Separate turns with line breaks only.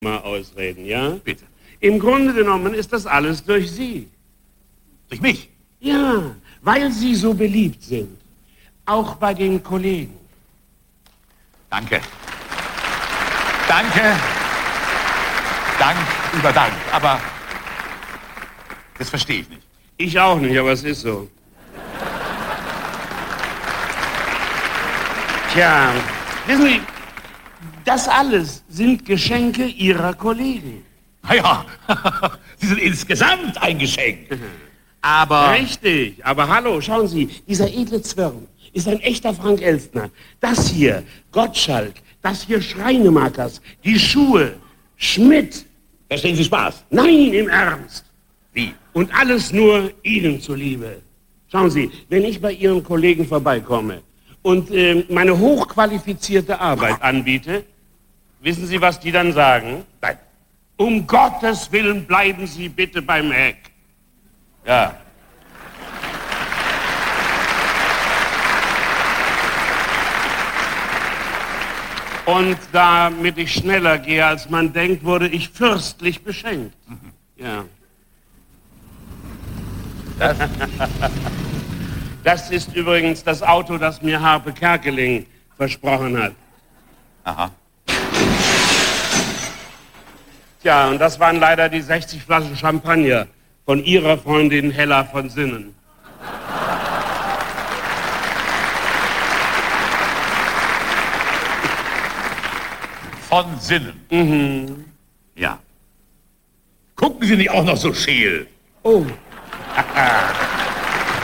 mal ausreden, ja?
Bitte.
Im Grunde genommen ist das alles durch Sie.
Durch mich?
Ja, weil Sie so beliebt sind. Auch bei den Kollegen.
Danke. Danke. Dank über Dank. Aber das verstehe ich nicht.
Ich auch nicht, aber es ist so. Tja, wissen Sie, das alles sind Geschenke Ihrer Kollegen.
Na ja, Sie sind insgesamt ein Geschenk. Aber...
Richtig, aber hallo, schauen Sie, dieser edle Zwirn ist ein echter Frank Elstner. Das hier, Gottschalk, das hier Schreinemakers, die Schuhe, Schmidt.
Verstehen Sie Spaß?
Nein, im Ernst.
Wie?
Und alles nur Ihnen zuliebe. Schauen Sie, wenn ich bei Ihren Kollegen vorbeikomme und meine hochqualifizierte Arbeit anbiete, wissen Sie, was die dann sagen?
Nein.
Um Gottes Willen bleiben Sie bitte beim Heck. Ja. Und damit ich schneller gehe, als man denkt, wurde ich fürstlich beschenkt. Ja. Das ist übrigens das Auto, das mir Harpe Kerkeling versprochen hat.
Aha.
Tja, und das waren leider die 60 Flaschen Champagner von Ihrer Freundin Hella von Sinnen.
Von Sinnen.
Mhm.
Ja. Gucken Sie nicht auch noch so scheel.
Oh.